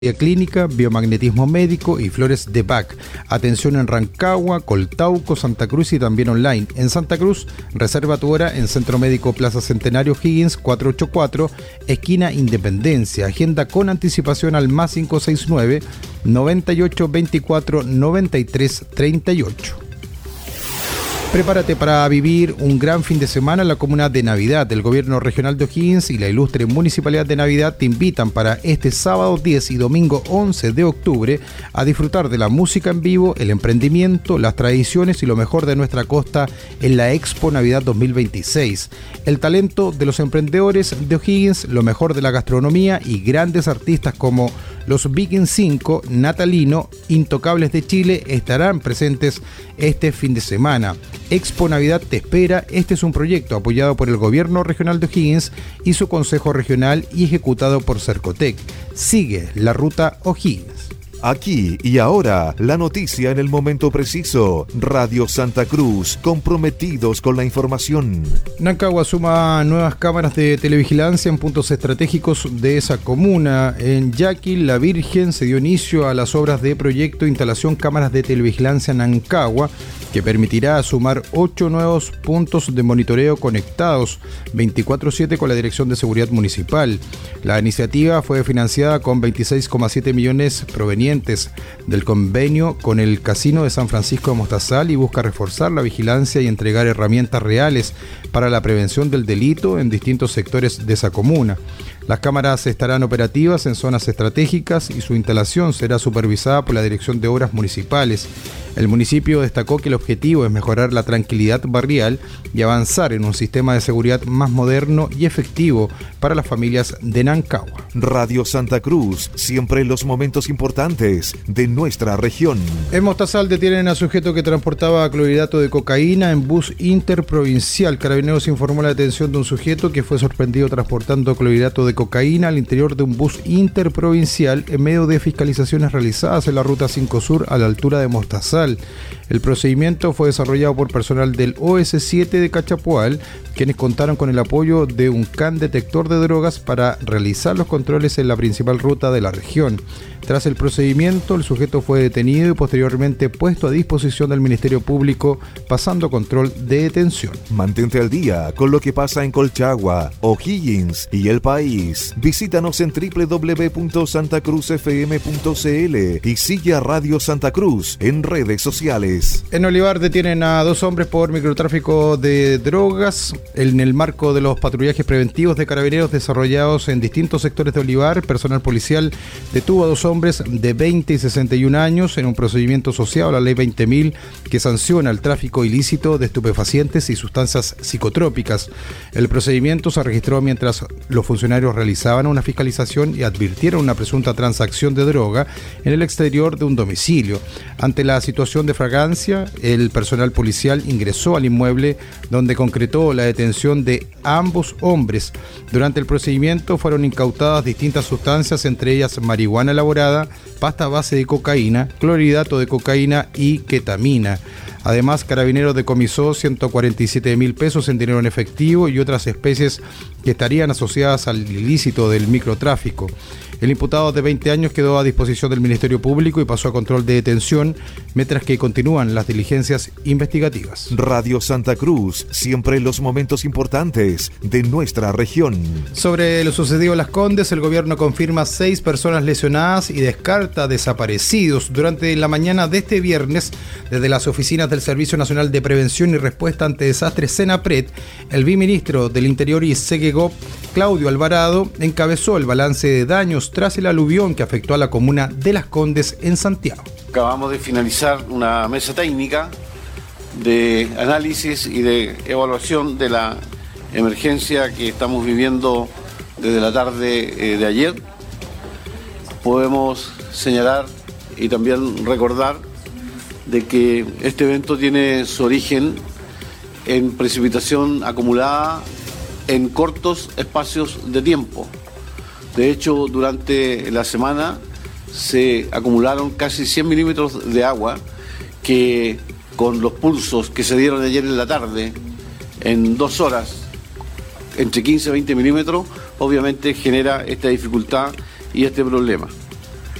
clínica, biomagnetismo médico y flores de Bach. Atención en Rancagua, Coltauco, Santa Cruz y también online. En Santa Cruz, reserva tu hora en Centro Médico Plaza Centenario Higgins 484, esquina Independencia. Agenda con anticipación al más 569 98 24 93 38. Prepárate para vivir un gran fin de semana en la comuna de Navidad. El Gobierno Regional de O'Higgins y la ilustre Municipalidad de Navidad te invitan para este sábado 10 y domingo 11 de octubre a disfrutar de la música en vivo, el emprendimiento, las tradiciones y lo mejor de nuestra costa en la Expo Navidad 2026. El talento de los emprendedores de O'Higgins, lo mejor de la gastronomía y grandes artistas como los Viking 5, Natalino, Intocables de Chile estarán presentes este fin de semana. Expo Navidad te espera. Este es un proyecto apoyado por el Gobierno Regional de O'Higgins y su Consejo Regional y ejecutado por Cercotec. Sigue la ruta O'Higgins. Aquí y ahora, la noticia en el momento preciso. Radio Santa Cruz, comprometidos con la información. Rancagua suma nuevas cámaras de televigilancia en puntos estratégicos de esa comuna. En Yaqui, La Virgen, se dio inicio a las obras de proyecto instalación cámaras de televigilancia en Rancagua, que permitirá sumar 8 nuevos puntos de monitoreo conectados 24/7 con la Dirección de Seguridad Municipal. La iniciativa fue financiada con 26,7 millones provenientes del convenio con el Casino de San Francisco de Mostazal y busca reforzar la vigilancia y entregar herramientas reales para la prevención del delito en distintos sectores de esa comuna. Las cámaras estarán operativas en zonas estratégicas y su instalación será supervisada por la Dirección de Obras Municipales. El municipio destacó que el objetivo es mejorar la tranquilidad barrial y avanzar en un sistema de seguridad más moderno y efectivo para las familias de Rancagua. Radio Santa Cruz, siempre en los momentos importantes de nuestra región. En Mostazal detienen a sujeto que transportaba clorhidrato de cocaína en bus interprovincial. Carabineros informó la detención de un sujeto que fue sorprendido transportando clorhidrato de cocaína al interior de un bus interprovincial en medio de fiscalizaciones realizadas en la Ruta 5 Sur a la altura de Mostazal. El procedimiento fue desarrollado por personal del OS7 de Cachapoal, quienes contaron con el apoyo de un can detector de drogas para realizar los controles en la principal ruta de la región. Tras el procedimiento, el sujeto fue detenido y posteriormente puesto a disposición del Ministerio Público, pasando control de detención. Mantente al día con lo que pasa en Colchagua, O'Higgins y el país. Visítanos en www.santacruzfm.cl y sigue a Radio Santa Cruz en redes sociales. En Olivar detienen a 2 hombres por microtráfico de drogas. En el marco de los patrullajes preventivos de carabineros desarrollados en distintos sectores de Olivar, personal policial detuvo a 2 hombres de 20 y 61 años en un procedimiento asociado a la ley 20.000 que sanciona el tráfico ilícito de estupefacientes y sustancias psicotrópicas. El procedimiento se registró mientras los funcionarios realizaban una fiscalización y advirtieron una presunta transacción de droga en el exterior de un domicilio. Ante la situación de flagrancia, el personal policial ingresó al inmueble donde concretó la detención de ambos hombres. Durante el procedimiento fueron incautadas distintas sustancias, entre ellas marihuana elaborada, pasta base de cocaína, clorhidrato de cocaína y ketamina. Además, Carabineros decomisó 147.000 pesos en dinero en efectivo y otras especies que estarían asociadas al ilícito del microtráfico. El imputado de 20 años quedó a disposición del Ministerio Público y pasó a control de detención, mientras que continúan las diligencias investigativas. Radio Santa Cruz, siempre en los momentos importantes de nuestra región. Sobre lo sucedido en Las Condes, el gobierno confirma 6 personas lesionadas y descarta desaparecidos. Durante la mañana de este viernes, desde las oficinas del Servicio Nacional de Prevención y Respuesta ante Desastres SENAPRED, el viceministro del Interior y SEGEGOP, Claudio Alvarado, encabezó el balance de daños tras el aluvión que afectó a la comuna de Las Condes en Santiago. Acabamos de finalizar una mesa técnica de análisis y de evaluación de la emergencia que estamos viviendo desde la tarde de ayer. Podemos señalar y también recordar de que este evento tiene su origen en precipitación acumulada en cortos espacios de tiempo. De hecho, durante la semana se acumularon casi 100 milímetros de agua que, con los pulsos que se dieron ayer en la tarde, en 2 horas, entre 15 y 20 milímetros, obviamente genera esta dificultad y este problema.